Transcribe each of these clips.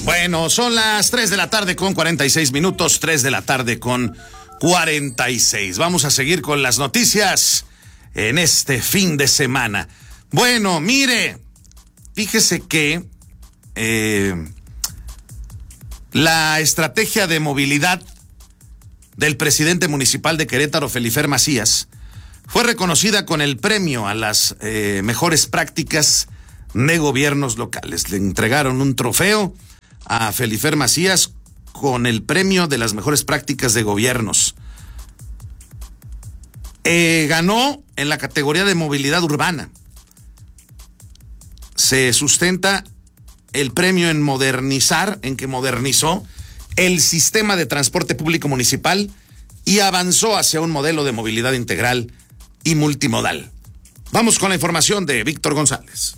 Bueno, son las 3 de la tarde con 46 minutos, 3 de la tarde con 46. Vamos a seguir con las noticias en este fin de semana. Bueno, mire, fíjese que la estrategia de movilidad del presidente municipal de Querétaro, Felifer Macías, fue reconocida con el premio a las mejores prácticas de gobiernos locales. Le entregaron un trofeo a Felifer Macías con el premio de las mejores prácticas de gobiernos. Ganó en la categoría de movilidad urbana. Se sustenta el premio en que modernizó el sistema de transporte público municipal y avanzó hacia un modelo de movilidad integral y multimodal. Vamos con la información de Víctor González.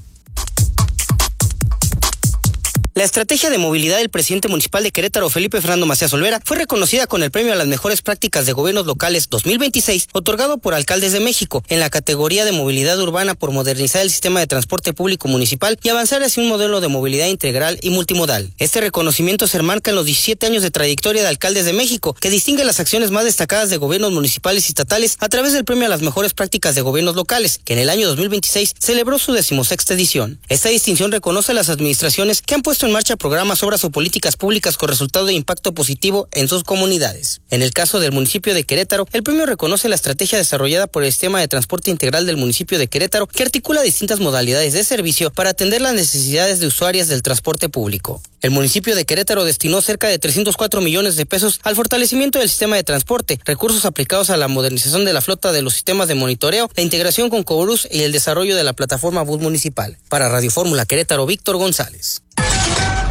La estrategia de movilidad del presidente municipal de Querétaro, Felipe Fernando Macías Olvera, fue reconocida con el premio a las mejores prácticas de gobiernos locales 2026, otorgado por Alcaldes de México, en la categoría de movilidad urbana por modernizar el sistema de transporte público municipal y avanzar hacia un modelo de movilidad integral y multimodal. Este reconocimiento se enmarca en los 17 años de trayectoria de Alcaldes de México, que distingue las acciones más destacadas de gobiernos municipales y estatales a través del premio a las mejores prácticas de gobiernos locales, que en el año 2026 celebró su 16ª edición. Esta distinción reconoce a las administraciones que han puesto en marcha programas, obras o políticas públicas con resultado de impacto positivo en sus comunidades. En el caso del municipio de Querétaro, el premio reconoce la estrategia desarrollada por el sistema de transporte integral del municipio de Querétaro, que articula distintas modalidades de servicio para atender las necesidades de usuarias del transporte público. El municipio de Querétaro destinó cerca de 304 millones de pesos al fortalecimiento del sistema de transporte, recursos aplicados a la modernización de la flota de los sistemas de monitoreo, la integración con Cobrus y el desarrollo de la plataforma bus municipal. Para Radio Fórmula Querétaro, Víctor González.